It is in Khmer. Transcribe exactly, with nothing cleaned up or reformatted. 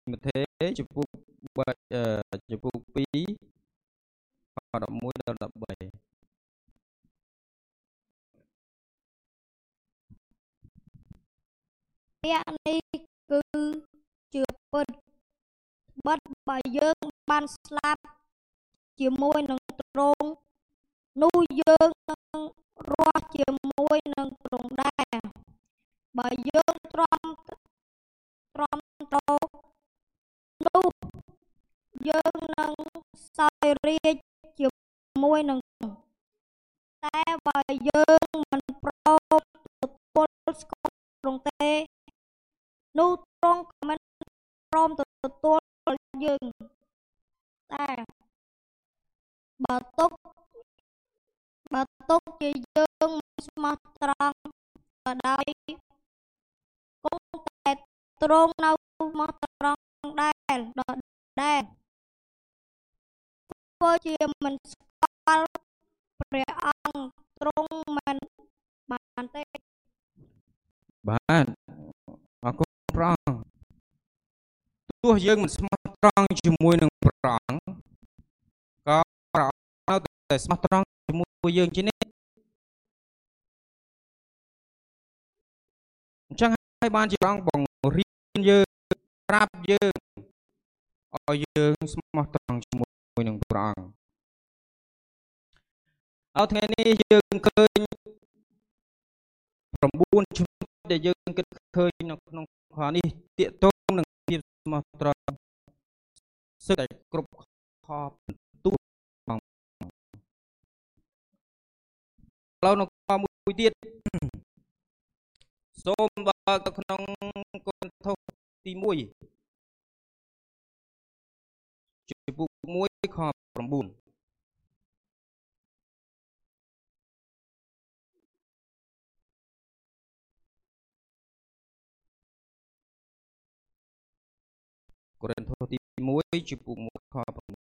មត្ថេចំពោះចំពោះពីរខដប់មួយដល់ដប់បីពាក្យនេះគឺជាពិតបិទបើយើងបានស្លាប់ជាមួយនឹងទ្រង់នោះយើងនឹងរស់ជាមួយនឹងទ្រង់ដែរបើយើងទ្រាំទ្រាំទ្រនោះយើងនឹងសោយរាជ្យជាមួយនឹងតែបើយើងមិនព្រមទទួលស្គាល់ទ្រង់ទេនោះទ្រង់ក៏មិនព្រមទទួលយើងតែបើទុកបើទុកជាយើងស្មោះត្រង់ក៏ដោយគង់តែទ្រង់នៅស្មោះត្រង់ដែរដដែលធ្វើជាមិនស្គាល់ព្រះអង្គទ្រង់មិនបានទេបាទអរគុណព្រះអង្គទោះយើងមិនស្មោះត្រង់ជាមួយនឹងព្រះអង្គក៏ព្រះអង្គនៅតែស្មោះត្រង់ជាមួយយើងជានិច្ចអញ្ចឹងហើយបានជាព្រះអង្គបង្រៀនយើងប្រាប់យើងឲ្យយើងស្មោះត្រង់ជាមួយនឹងព្រះអង្គអត់ថ្ងៃនេះយើងឃើញ9ចំណុចដែលយើងគិតឃើញនៅក្នុងខនេះទាក់ទងនឹងភាពស្មោះត្រង់សឹកតែគ្រប់ខបន្ទូលបងឥឡូវនៅខមួយទៀតសូមបើកទៅក្នុងកូរិនថូសទី1ជំពូកមួយខ9កូរិនថូសទី1ជំពូកមួយខ